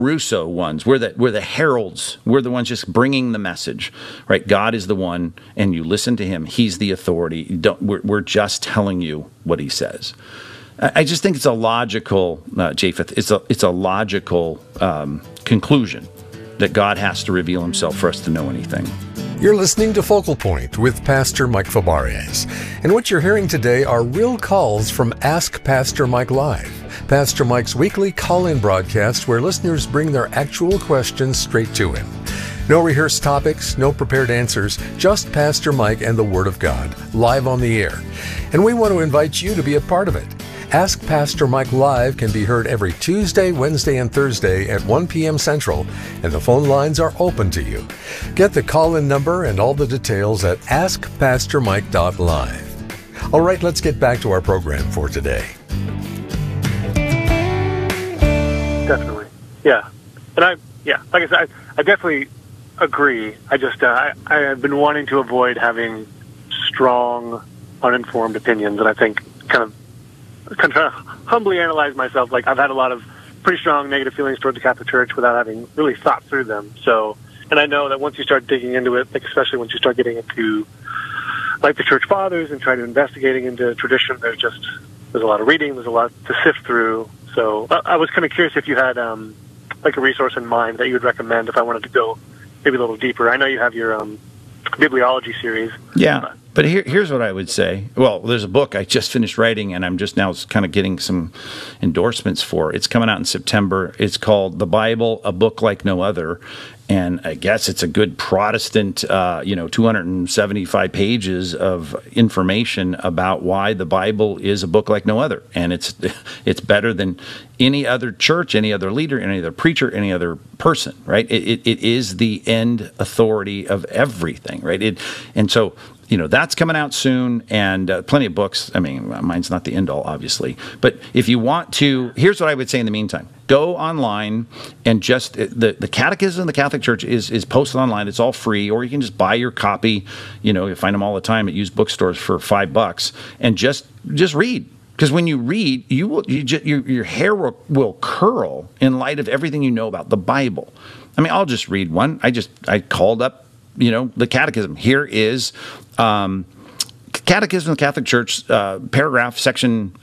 Russo ones. We're the heralds. We're the ones just bringing the message, right? God is the one, and you listen to him. He's the authority. We're just telling you what he says. I just think it's a logical, Japheth, it's a logical conclusion that God has to reveal himself for us to know anything. You're listening to Focal Point with Pastor Mike Fabarez. And what you're hearing today are real calls from Ask Pastor Mike Live, Pastor Mike's weekly call-in broadcast where listeners bring their actual questions straight to him. No rehearsed topics, no prepared answers, just Pastor Mike and the Word of God, live on the air. And we want to invite you to be a part of it. Ask Pastor Mike Live can be heard every Tuesday, Wednesday, and Thursday at 1 p.m. Central, and the phone lines are open to you. Get the call-in number and all the details at askpastormike.live. All right, let's get back to our program for today. Definitely. Yeah. And like I said, I definitely agree. I just, I have been wanting to avoid having strong, uninformed opinions, and I think kind of trying to humbly analyze myself. Like, I've had a lot of pretty strong negative feelings toward the Catholic Church without having really thought through them. So, and I know that once you start digging into it, like especially once you start getting into like the Church Fathers and trying to investigating into tradition, there's a lot of reading, there's a lot to sift through. So I was kind of curious if you had like a resource in mind that you would recommend if I wanted to go maybe a little deeper. I know you have your bibliology series. Yeah. But here's what I would say. Well, there's a book I just finished writing, and I'm just now kind of getting some endorsements for. It's coming out in September. It's called The Bible, A Book Like No Other. And I guess it's a good Protestant, 275 pages of information about why the Bible is a book like no other. And it's better than any other church, any other leader, any other preacher, any other person, right? It is the end authority of everything, right? And so, that's coming out soon, and plenty of books. I mean, mine's not the end all, obviously. But if you want to, here's what I would say in the meantime. Go online and just, the Catechism of the Catholic Church is posted online. It's all free, or you can just buy your copy. You find them all the time at used bookstores for $5, and just read. Because when you read, your hair will curl in light of everything you know about the Bible. I mean, I'll just read one. I called up, the Catechism. Here is Catechism of the Catholic Church, paragraph, section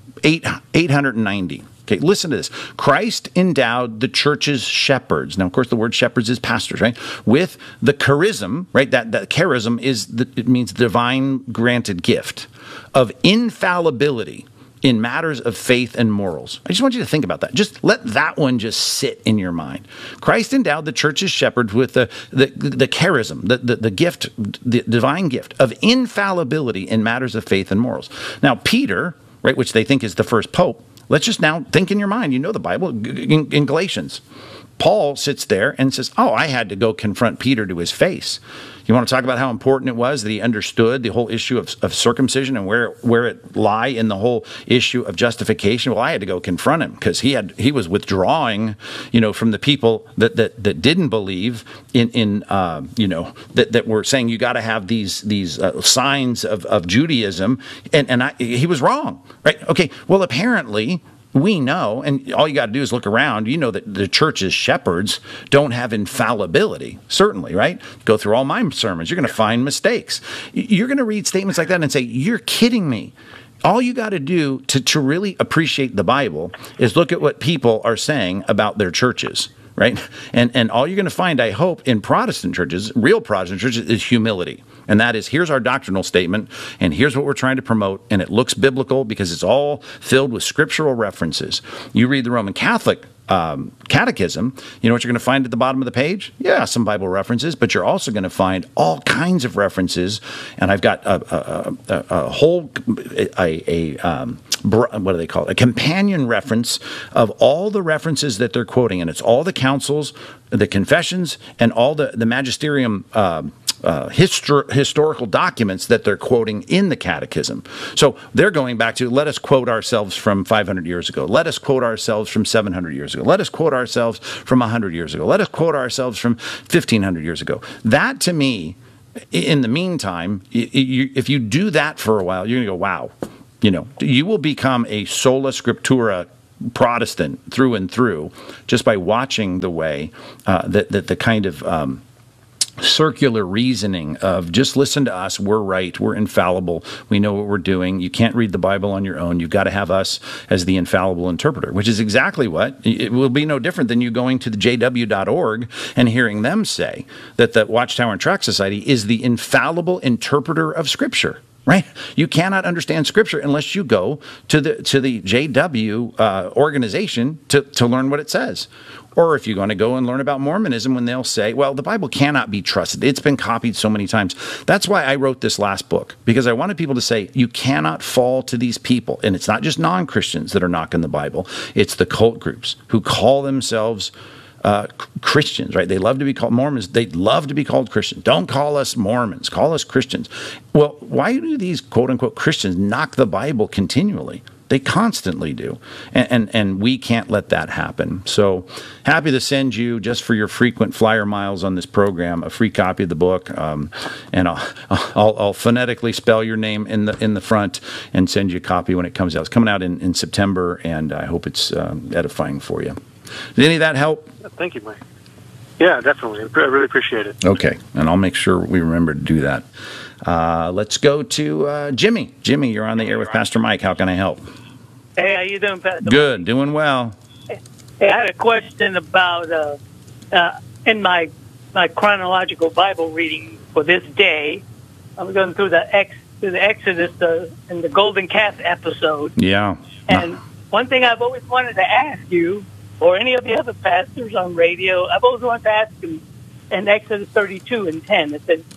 890. Okay, listen to this. Christ endowed the church's shepherds. Now, of course, the word shepherds is pastors, right? With the charism, right? That charism it means divine granted gift of infallibility in matters of faith and morals. I just want you to think about that. Just let that one just sit in your mind. Christ endowed the church's shepherds with the charism, the gift, the divine gift of infallibility in matters of faith and morals. Now, Peter, right, which they think is the first pope, let's just now think in your mind. You know the Bible, in Galatians. Paul sits there and says, I had to go confront Peter to his face. You want to talk about how important it was that he understood the whole issue of circumcision and where it lie in the whole issue of justification? Well, I had to go confront him because he was withdrawing, from the people that didn't believe that were saying you got to have these signs of Judaism, and he was wrong, right? Okay, well, apparently we know, and all you got to do is look around, that the church's shepherds don't have infallibility, certainly, right? Go through all my sermons, you're going to find mistakes. You're going to read statements like that and say, you're kidding me. All you got to do to really appreciate the Bible is look at what people are saying about their churches, right? And all you're going to find, I hope, in Protestant churches, real Protestant churches, is humility. And that is, here's our doctrinal statement, and here's what we're trying to promote, and it looks biblical because it's all filled with scriptural references. You read the Roman Catholic Catechism, you know what you're going to find at the bottom of the page? Yeah, some Bible references, but you're also going to find all kinds of references, and I've got a whole, what do they call it? A companion reference of all the references that they're quoting, and it's all the councils, the confessions, and all the magisterium historical documents that they're quoting in the Catechism. So they're going back to, let us quote ourselves from 500 years ago. Let us quote ourselves from 700 years ago. Let us quote ourselves from 100 years ago. Let us quote ourselves from 1,500 years ago. That, to me, in the meantime, if you do that for a while, you're going to go, wow. You will become a sola scriptura Protestant through and through, just by watching the way that the kind of circular reasoning of just listen to us, we're right, we're infallible, we know what we're doing, you can't read the Bible on your own, you've got to have us as the infallible interpreter, which is exactly what, it will be no different than you going to the jw.org and hearing them say that the Watchtower and Tract Society is the infallible interpreter of Scripture. Right? You cannot understand Scripture unless you go to the JW organization to learn what it says. Or if you're going to go and learn about Mormonism, when they'll say, well, the Bible cannot be trusted. It's been copied so many times. That's why I wrote this last book, because I wanted people to say, you cannot fall to these people. And it's not just non-Christians that are knocking the Bible. It's the cult groups who call themselves Christians, right? They love to be called Mormons. They love to be called Christians. Don't call us Mormons. Call us Christians. Well, why do these quote-unquote Christians knock the Bible continually? They constantly do. And we can't let that happen. So happy to send you, just for your frequent flyer miles on this program, a free copy of the book. And I'll phonetically spell your name in the front and send you a copy when it comes out. It's coming out in September, and I hope it's edifying for you. Did any of that help? Thank you, Mike. Yeah, definitely. I really appreciate it. Okay, and I'll make sure we remember to do that. Let's go to Jimmy. Jimmy, you're on the air with Pastor Mike. How can I help? Hey, how you doing, Pastor? Good, doing well. Hey, I had a question about in my chronological Bible reading for this day. I was going through the Exodus and the Golden Calf episode. Yeah. And one thing I've always wanted to ask you, or any of the other pastors on radio, I've always wanted to ask them in Exodus 32 and 10. It said,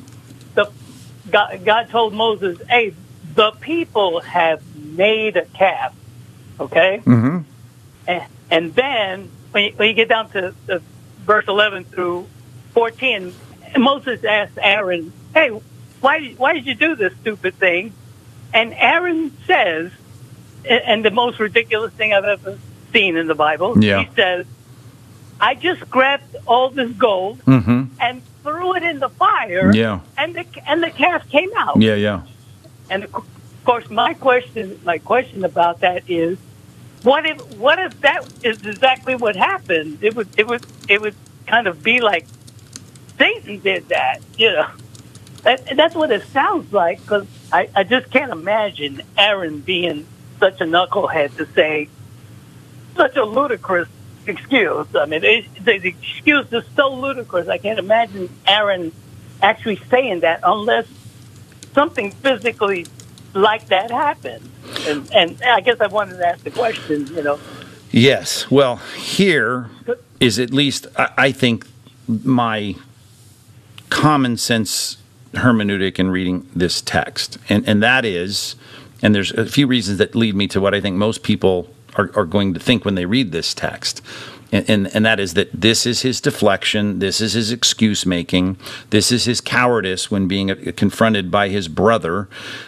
God told Moses, hey, the people have made a calf, okay? Mm-hmm. And then when you get down to verse 11 through 14, Moses asked Aaron, hey, why did you do this stupid thing? And Aaron says, and the most ridiculous thing I've ever seen in the Bible. Yeah. He says, I just grabbed all this gold and threw it in the fire, and the calf came out. Yeah. And of course, my question about that is, what if that is exactly what happened? It would kind of be like Satan did that, you know. That's what it sounds like, because I just can't imagine Aaron being such a knucklehead to say such a ludicrous excuse. I mean, the excuse is so ludicrous. I can't imagine Aaron actually saying that unless something physically like that happened. And I guess I wanted to ask the question, you know. Yes. Well, here is at least, I think, my common sense hermeneutic in reading this text. And that is, and there's a few reasons that lead me to what I think most people are going to think when they read this text. And that is that this is his deflection, this is his excuse making, this is his cowardice when being confronted by his brother.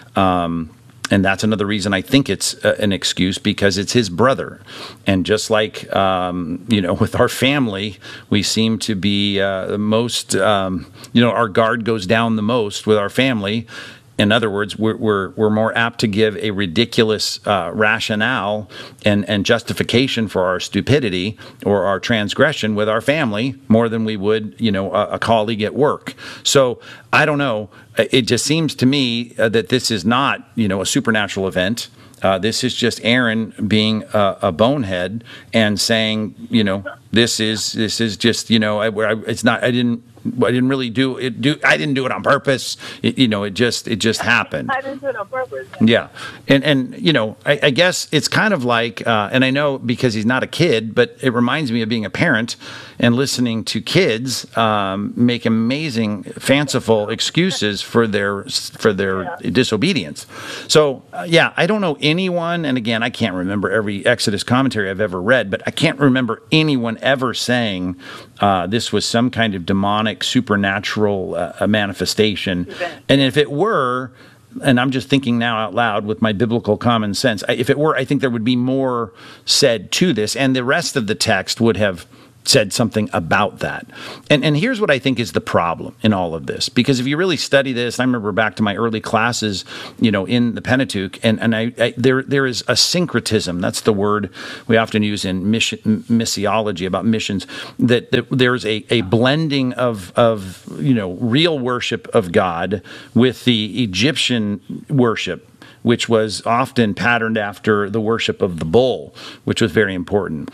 And that's another reason I think it's an excuse, because it's his brother. And just like, with our family, we seem to be the most, our guard goes down the most with our family. In other words, we're more apt to give a ridiculous rationale and justification for our stupidity or our transgression with our family more than we would, a colleague at work. So I don't know. It just seems to me that this is not, a supernatural event. This is just Aaron being a bonehead and saying, this is just, it's not. I didn't really do it. I didn't do it on purpose. It just happened. I didn't do it on purpose. Yeah, and I guess it's kind of like, and I know because he's not a kid, but it reminds me of being a parent and listening to kids make amazing, fanciful excuses for their disobedience. So I don't know anyone, and again, I can't remember every Exodus commentary I've ever read, but I can't remember anyone ever saying this was some kind of demonic, supernatural manifestation. And if it were, and I'm just thinking now out loud with my biblical common sense, if it were, I think there would be more said to this, and the rest of the text would have said something about that. And here's what I think is the problem in all of this, because if you really study this, I remember back to my early classes, in the Pentateuch, and there is a syncretism. That's the word we often use in missiology about missions. That there's a blending of real worship of God with the Egyptian worship, which was often patterned after the worship of the bull, which was very important.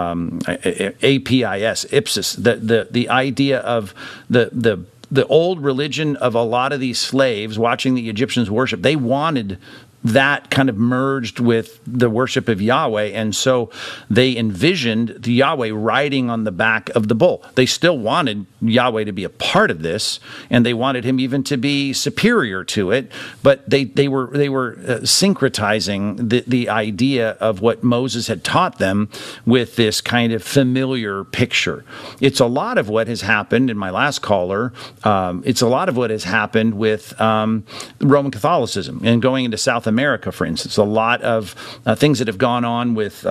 APIS, ipsis, the idea of the old religion of a lot of these slaves watching the Egyptians worship. They wanted that kind of merged with the worship of Yahweh, and so they envisioned the Yahweh riding on the back of the bull. They still wanted Yahweh to be a part of this, and they wanted him even to be superior to it, but they were syncretizing the idea of what Moses had taught them with this kind of familiar picture. It's a lot of what has happened in my last caller. It's a lot of what has happened with Roman Catholicism and going into South America, for instance. A lot of things that have gone on with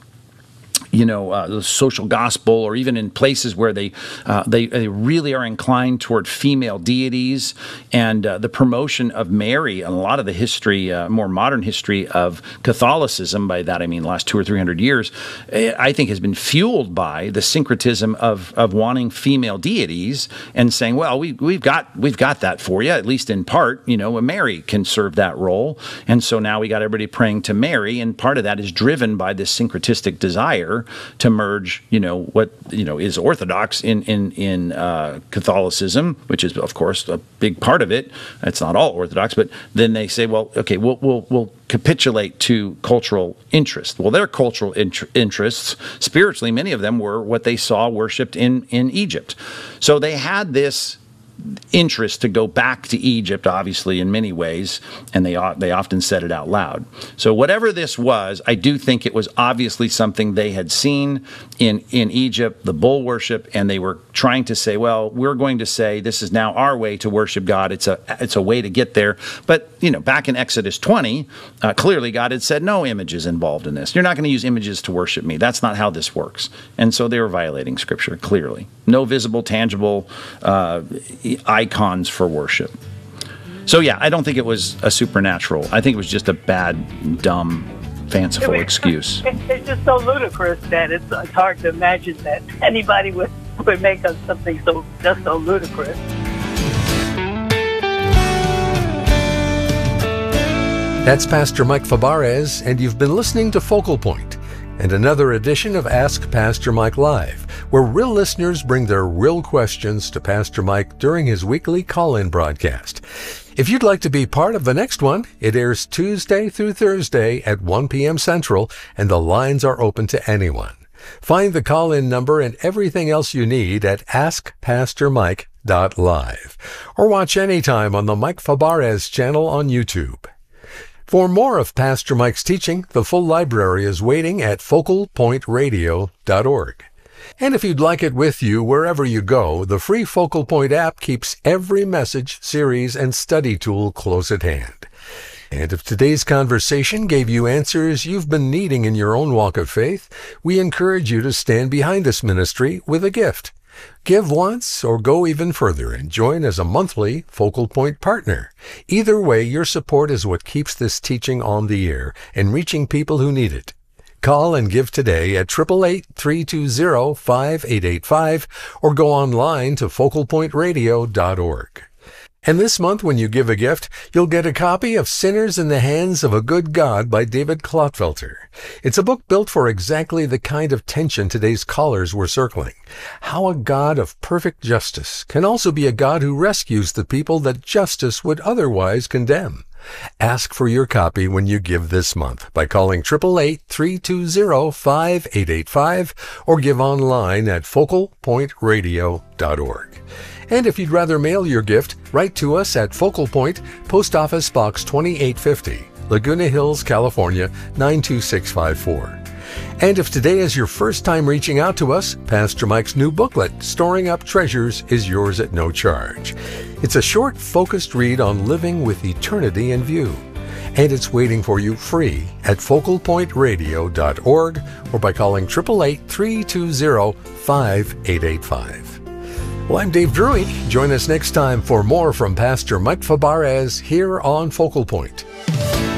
the social gospel, or even in places where they really are inclined toward female deities, and the promotion of Mary, and a lot of the history, more modern history of Catholicism, by that I mean the last 200 or 300 years, I think has been fueled by the syncretism of wanting female deities and saying, well, we've got that for you, at least in part. Mary can serve that role, and so now we got everybody praying to Mary, and part of that is driven by this syncretistic desire to merge, what is orthodox in Catholicism, which is of course a big part of it. It's not all Orthodox, but then they say, well, okay, we'll capitulate to cultural interest. Well, their cultural interests, spiritually, many of them were what they saw worshipped in Egypt. So they had this interest to go back to Egypt, obviously, in many ways, and they often said it out loud. So whatever this was, I do think it was obviously something they had seen in Egypt, the bull worship, and they were trying to say, well, we're going to say this is now our way to worship God. It's a way to get there. But back in Exodus 20, clearly God had said no images involved in this. You're not going to use images to worship me. That's not how this works. And so they were violating Scripture, clearly. No visible, tangible icons for worship. So yeah, I don't think it was a supernatural. I think it was just a bad, dumb, fanciful excuse. It's just so ludicrous that it's hard to imagine that anybody would make up something so ludicrous. That's Pastor Mike Fabarez, and you've been listening to Focal Point, and another edition of Ask Pastor Mike Live, where real listeners bring their real questions to Pastor Mike during his weekly call-in broadcast. If you'd like to be part of the next one, it airs Tuesday through Thursday at 1 p.m. Central, and the lines are open to anyone. Find the call-in number and everything else you need at AskPastorMike.live, or watch anytime on the Mike Fabarez channel on YouTube. For more of Pastor Mike's teaching, the full library is waiting at FocalPointRadio.org. And if you'd like it with you wherever you go, the free Focal Point app keeps every message, series, and study tool close at hand. And if today's conversation gave you answers you've been needing in your own walk of faith, we encourage you to stand behind this ministry with a gift. Give once or go even further and join as a monthly Focal Point partner. Either way, your support is what keeps this teaching on the air and reaching people who need it. Call and give today at 888-320-5885 or go online to FocalPointRadio.org. And this month, when you give a gift, you'll get a copy of Sinners in the Hands of a Good God by David Clotfelter. It's a book built for exactly the kind of tension today's callers were circling. How a God of perfect justice can also be a God who rescues the people that justice would otherwise condemn. Ask for your copy when you give this month by calling 888-320-5885 or give online at FocalPointRadio.org. And if you'd rather mail your gift, write to us at Focal Point, Post Office Box 2850, Laguna Hills, California, 92654. And if today is your first time reaching out to us, Pastor Mike's new booklet, Storing Up Treasures, is yours at no charge. It's a short, focused read on living with eternity in view. and it's waiting for you free at focalpointradio.org or by calling 888-320-5885. Well, I'm Dave Drury. Join us next time for more from Pastor Mike Fabarez here on Focal Point.